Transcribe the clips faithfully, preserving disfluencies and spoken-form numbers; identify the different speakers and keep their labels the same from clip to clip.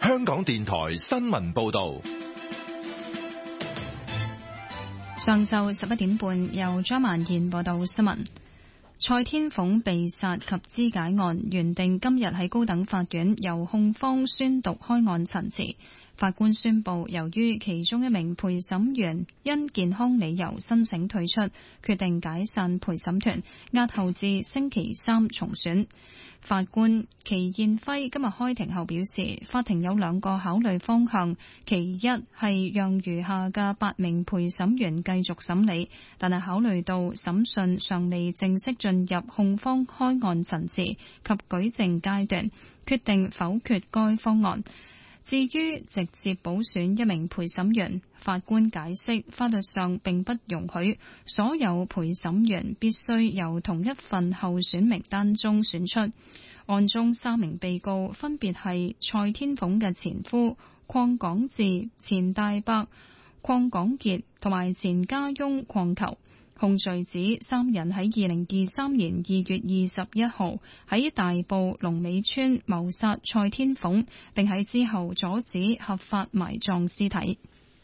Speaker 1: 香港電台新聞報道。
Speaker 2: 上晝十一點半，由張曼燕報道新聞。蔡天鳳被殺及肢解案原定今日喺高等法院由控方宣讀開案陳詞，法官宣布，由於其中一名陪審員因健康理由申請退出，決定解散陪審團，押後至星期三重選。法官祁燕輝今日開庭後表示，法庭有兩個考慮方向，其一係讓餘下嘅八名陪審員繼續審理，但係考慮到審訊尚未正式進入控方開案陳詞及舉證階段，決定否決該方案。至於直接補選一名陪審員，法官解釋法律上並不容許所有陪審員必須由同一份候選名單中選出。案中三名被告分別係蔡天鳳嘅前夫鄺港智、前大伯鄺港傑同埋前家翁鄺球。控罪指三人喺二零二三年二月二十一號喺大埔龍尾村謀殺蔡天鳳，並喺之後阻止合法埋葬屍體。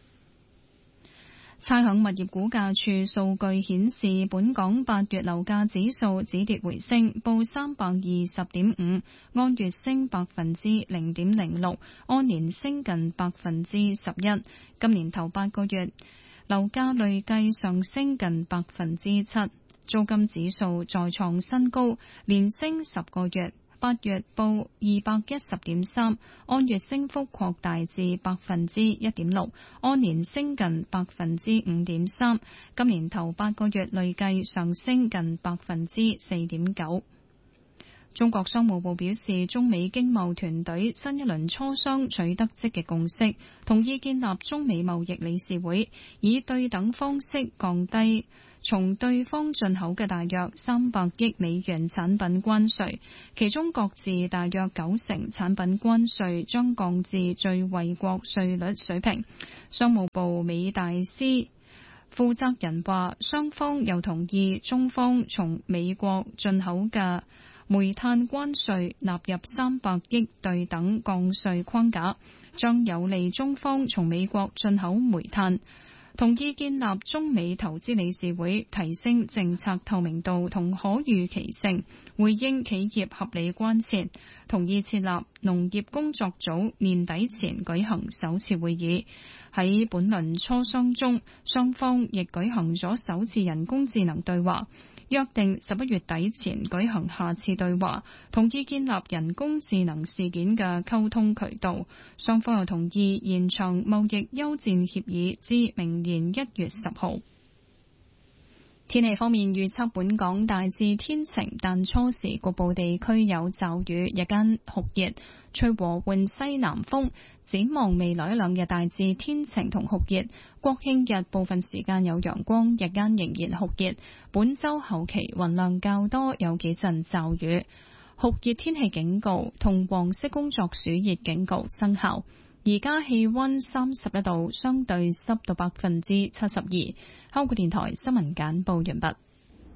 Speaker 2: 差餉物業估價署數據顯示，本港八月樓價指數止跌回升，報三百二十點五，按月升百分之零點零六，按年升近百分之十一。今年頭八個月，樓價累計上升近百分之七，租金指數再創新高，連升十個月。八月報二百一十點三，按月升幅擴大至百分之一點六，按年升近百分之五點三。今年頭八個月累計上升近百分之四點九。中國商務部表示，中美經貿團隊新一輪磋商取得積極共識，同意建立中美貿易理事會，以對等方式降低從對方進口嘅大約三百億美元產品關稅，其中各自大約九成產品關稅將降至最惠國稅率水平。商務部美大司負責人話，雙方又同意中方從美國進口嘅煤炭關稅納入三百億對等降稅框架，將有利中方從美國進口煤炭。同意建立中美投資理事會，提升政策透明度同可預期性，回應企業合理關切。同意設立農業工作組，年底前舉行首次會議。喺本輪磋商中，雙方亦舉行咗首次人工智能對話，約定十一月底前舉行下次對話，同意建立人工智能事件嘅溝通渠道。雙方又同意延長貿易休戰協議至明年一月十號。天氣方面預測，本港大致天晴，但初時局部地區有驟雨，日間酷熱，吹和緩西南風。展望未來一兩日大致天晴同酷熱，國慶日部分時間有陽光，日間仍然酷熱。本週後期雲量較多，有幾陣驟雨。酷熱天氣警告同黃色工作暑熱警告生效。而家氣溫三十一度，相對濕度百分之七十二。香港電台新聞簡報完畢。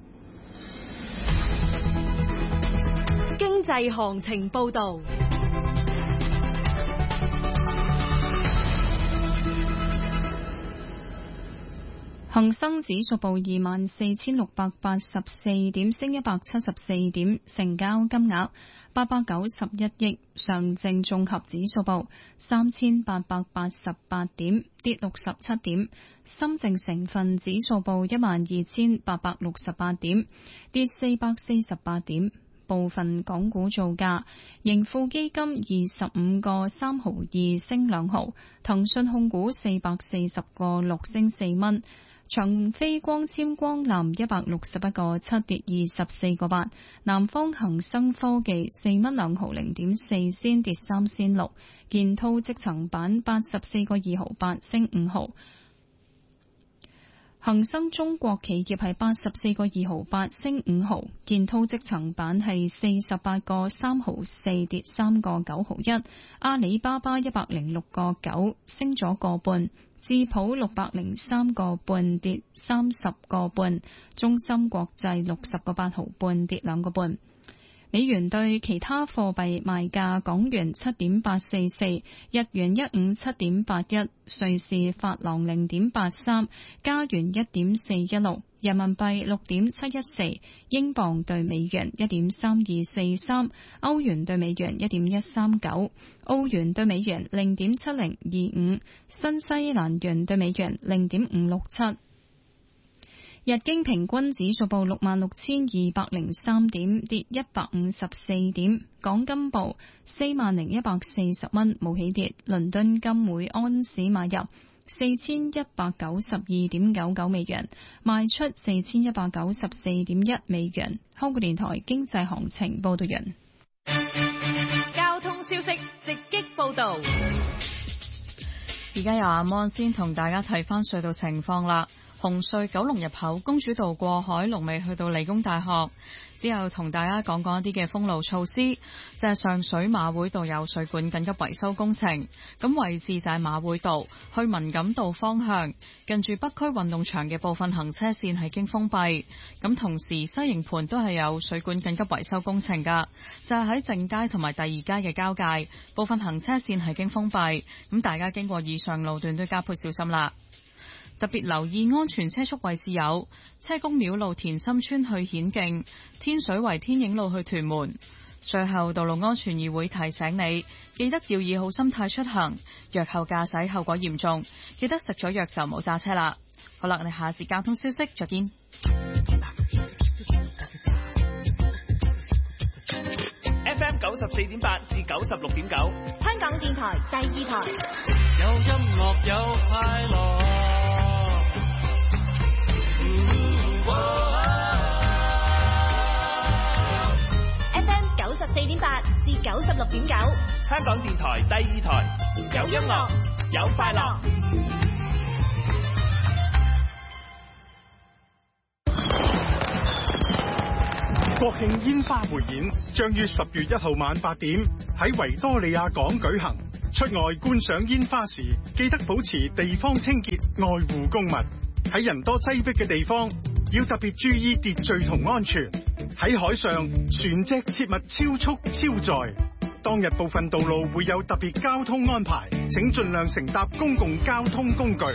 Speaker 3: 經濟行情報道。
Speaker 2: 恒生指數報二萬四千六百八十四點，升一百七十四點，成交金額八百九十一億。上證綜合指數報三千八百八十八點，跌六十七點。深證成分指數報一萬二千八百六十八點，跌四百四十八點。部分港股造價，盈富基金二十五個三毫二升兩毫，騰訊控股四百四十個六升四蚊。長飛光纖光纜一百六十一個七跌二十四個八，南方恒生科技四蚊兩毫零點四先跌三先六，建滔積層板八十四個二毫八升五毫，恒生中國企業係八十四個二毫八升五毫，建滔積層板係四十八個三毫四跌三個九毫一，阿里巴巴一百零六個九升咗個半。智普六百零三個半跌三十個半，中芯國際六十個八毫半跌兩個半。 美元對其他貨幣賣價：港元七點八四四，日元一五七點八一，瑞士法郎零點八三，加元一點四一六，人民幣六點七一四，英鎊對美元一點三二四三，歐元對美元一點一三九，澳元對美元零點七零二五，新西蘭元對美元零點五六七。日經平均指數報六萬六千二百零三點，跌一百五十四點。港金報四萬零一百四十蚊，冇起跌。倫敦金每安士買入四千一百九十二點九九美元，賣出四千一百九十四點一美元。香港電台經濟行情報道完。
Speaker 3: 交通消息直擊報道。
Speaker 4: 而家由阿摩先同大家睇翻隧道情況啦。紅隧九龍入口公主道過海龍尾去到理工大學，之後同大家講講一啲嘅封路措施，就係上水馬會道有水管緊急維修工程，咁位置就係馬會道去文錦道方向，近住北區運動場嘅部分行車線係經封閉，咁同時西營盤都係有水管緊急維修工程噶，就係喺正街同埋第二街嘅交界，部分行車線係經封閉，咁大家經過以上路段都加倍小心啦。特別留意安全車速位置有車公廟路田心村去顯徑、天水圍天影路去屯門。最後，道路安全議會提醒你，記得要以好心態出行，藥後駕駛後果嚴重，記得食咗藥就唔好揸車啦。好啦，我哋下次交通消息再見。
Speaker 5: F M 九十四點八至九十六點九，
Speaker 3: 香港電台第二台，
Speaker 6: 有音樂有快樂。
Speaker 3: F M 九十四點八至九十六點九，
Speaker 5: 香港電台第二台，有音樂有快樂。
Speaker 7: 國慶煙花匯演將於十月一號晚八點喺維多利亞港舉行。出外觀賞煙花時，記得保持地方清潔，愛護公物。喺人多擠迫嘅地方，要特別注意秩序同安全。喺海上，船隻切勿超速超載。當日部分道路會有特別交通安排，請盡量乘搭公共交通工具。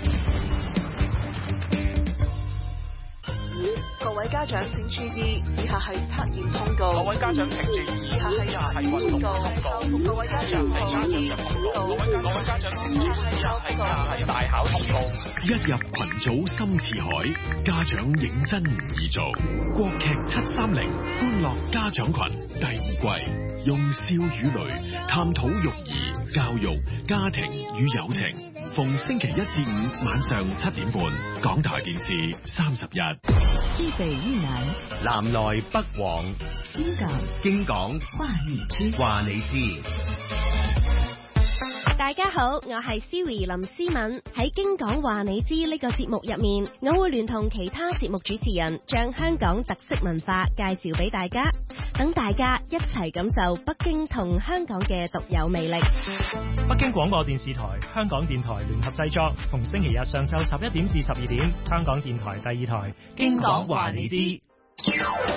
Speaker 8: 各位家長請注意，以下係測驗通告。
Speaker 5: 各位家長請注意，
Speaker 8: 以下係運動通告。各位家長請注意，各位家長請注意，以下係
Speaker 5: 大考通告。
Speaker 1: 一入群組深似海，家長認真唔易做。國劇七三零歡樂家長群第二季，用笑與淚探討育兒、教育、家庭與友情。逢星期一至五晚上七點半，港台電視三十一。
Speaker 9: 一北一南，
Speaker 10: 南來北往，
Speaker 9: 京港
Speaker 10: 京港
Speaker 9: 話你知，
Speaker 10: 話你知。
Speaker 3: 大家好，我係 Siri 林思敏。喺京港話你知呢個節目入面，我會聯同其他節目主持人，將香港特色文化介紹俾大家，等大家一齊感受北京同香港嘅獨有魅力。
Speaker 11: 北京廣播電視台、香港電台聯合製作，逢星期日上晝十一點至十二點，香港電台第二台，
Speaker 10: 京港話你知。